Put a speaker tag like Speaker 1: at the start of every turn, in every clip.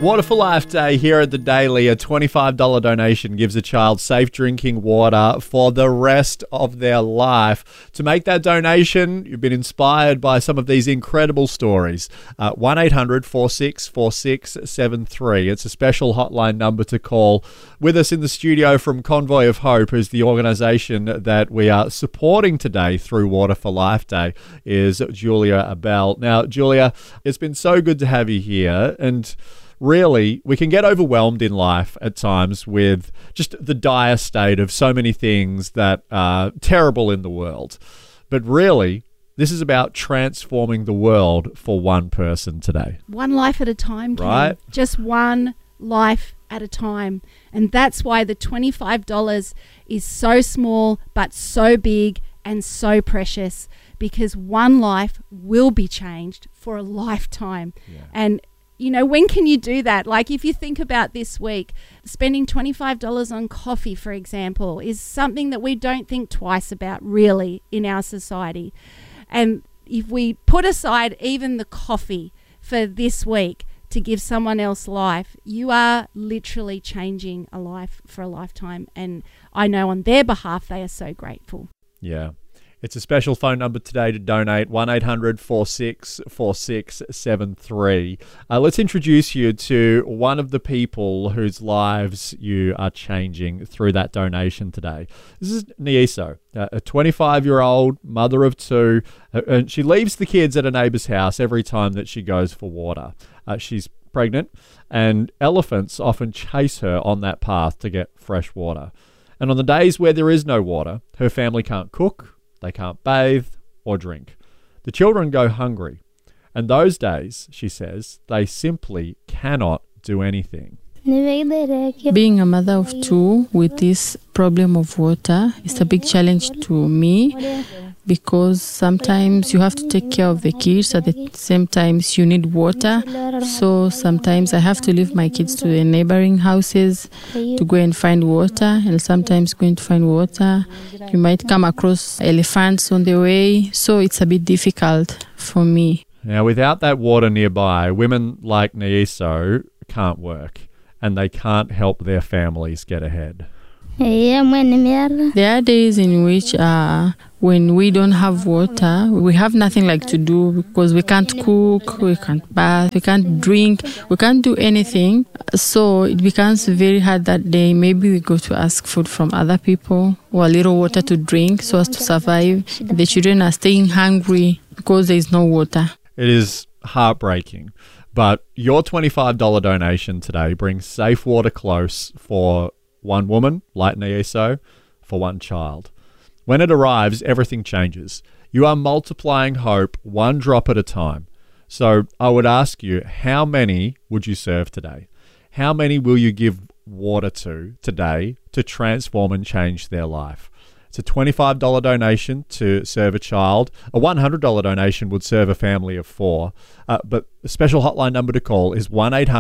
Speaker 1: Water for Life Day here at the Daily. A $25 donation gives a child safe drinking water for the rest of their life. To make that donation, you've been inspired by some of these incredible stories. 1-800-464673. It's a special hotline number to call. With us in the studio from Convoy of Hope, who's the organisation that we are supporting today through Water for Life Day, is Julia Abel. Now, Julia, it's been so good to have you here, and really, we can get overwhelmed in life at times with just the dire state of so many things that are terrible in the world. But really, this is about transforming the world for one person today.
Speaker 2: One life at a time, Ken.
Speaker 1: Right?
Speaker 2: Just one life at a time. And that's why the $25 is so small but so big and so precious, because one life will be changed for a lifetime. Yeah. And you know, when can you do that? Like, if you think about this week, spending $25 on coffee, for example, is something that we don't think twice about really in our society. And if we put aside even the coffee for this week to give someone else life, you are literally changing a life for a lifetime. And I know on their behalf, they are so grateful.
Speaker 1: Yeah. It's a special phone number today to donate, 1-800-464673. Let's introduce you to one of the people whose lives you are changing through that donation today. This is Nieso, a 25-year-old mother of two, and she leaves the kids at a neighbour's house every time that she goes for water. She's pregnant, and elephants often chase her on that path to get fresh water. And on the days where there is no water, her family can't cook, they can't bathe or drink. The children go hungry. And those days, she says, they simply cannot do anything.
Speaker 3: Being a mother of two with this problem of water is a big challenge to me, because sometimes you have to take care of the kids, at the same time you need water. So sometimes I have to leave my kids to the neighboring houses to go and find water, and sometimes going to find water, you might come across elephants on the way, so it's a bit difficult for me.
Speaker 1: Now, without that water nearby, women like Nieso can't work, and they can't help their families get ahead.
Speaker 3: There are days in which when we don't have water, we have nothing like to do, because we can't cook, we can't bath, we can't drink, we can't do anything. So it becomes very hard that day. Maybe we go to ask food from other people or a little water to drink so as to survive. The children are staying hungry because there is no water.
Speaker 1: It is heartbreaking. But your $25 donation today brings safe water close for one woman, like Nieso, for one child. When it arrives, everything changes. You are multiplying hope one drop at a time. So I would ask you, how many would you serve today? How many will you give water to today to transform and change their life? It's a $25 donation to serve a child. A $100 donation would serve a family of four. But the special hotline number to call is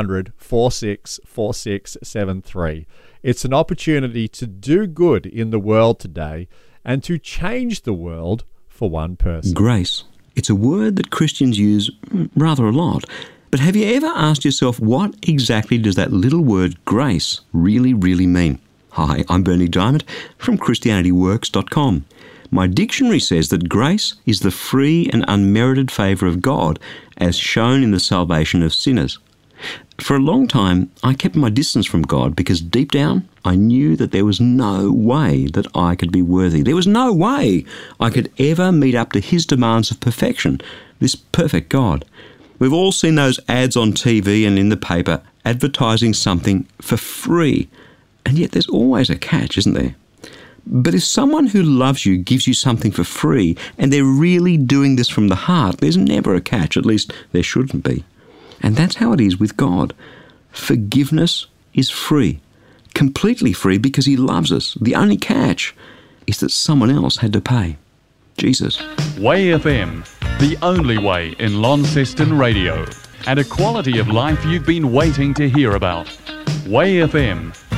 Speaker 1: 1-800-464673. It's an opportunity to do good in the world today and to change the world for one person.
Speaker 4: Grace. It's a word that Christians use rather a lot. But have you ever asked yourself, what exactly does that little word grace really, really mean? Hi, I'm Bernie Diamond from ChristianityWorks.com. My dictionary says that grace is the free and unmerited favour of God as shown in the salvation of sinners. For a long time, I kept my distance from God because deep down, I knew that there was no way that I could be worthy. There was no way I could ever meet up to His demands of perfection, this perfect God. We've all seen those ads on TV and in the paper advertising something for free. And yet there's always a catch, isn't there? But if someone who loves you gives you something for free and they're really doing this from the heart, there's never a catch, at least there shouldn't be. And that's how it is with God. Forgiveness is free, completely free, because He loves us. The only catch is that someone else had to pay. Jesus.
Speaker 5: Way FM, the only way in Launceston radio, and a quality of life you've been waiting to hear about. Way FM,